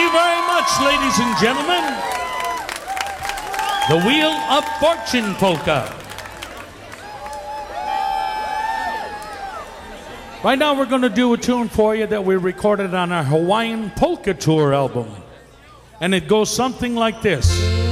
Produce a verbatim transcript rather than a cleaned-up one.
you very much, ladies and gentlemen. The Wheel of Fortune Polka. Right now we're going to do a tune for you that we recorded on our Hawaiian Polka Tour album. And it goes something like this.